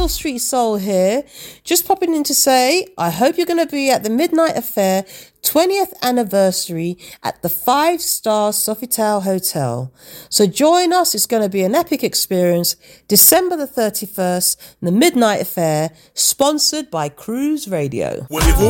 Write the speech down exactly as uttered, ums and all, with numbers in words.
Hill Street Soul here. Just popping in to say, I hope you're going to be at the Midnight Affair twentieth anniversary at the five star Sofitel Hotel. So join us. It's going to be an epic experience. December the thirty-first, the Midnight Affair, sponsored by Cruise Radio. Well,